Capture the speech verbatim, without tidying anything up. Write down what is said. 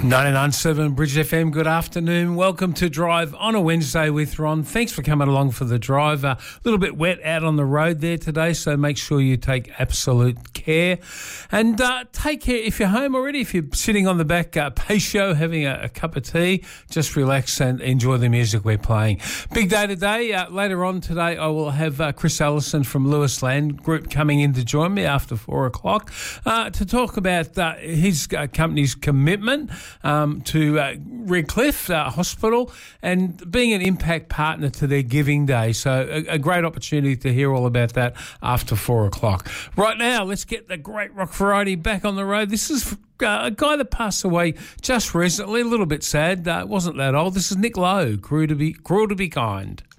ninety-nine point seven Bridge F M, good afternoon. Welcome to Drive on a Wednesday with Ron. Thanks for coming along for the drive. A little bit wet out on the road there today, so make sure you take absolute care. And uh, take care if you're home already, if you're sitting on the back uh, patio having a, a cup of tea, just relax and enjoy the music we're playing. Big day today. Uh, later on today, I will have uh, Chris Ellison from Lewis Land Group coming in to join me after four o'clock uh, to talk about uh, his uh, company's commitment Um, to uh, Redcliffe uh, Hospital and being an impact partner to their Giving Day. So a, a great opportunity to hear all about that after four o'clock. Right now, let's get the great rock variety back on the road. This is uh, a guy that passed away just recently, a little bit sad. Uh, wasn't that old. This is Nick Lowe, Cruel to Be, Cruel to Be Kind.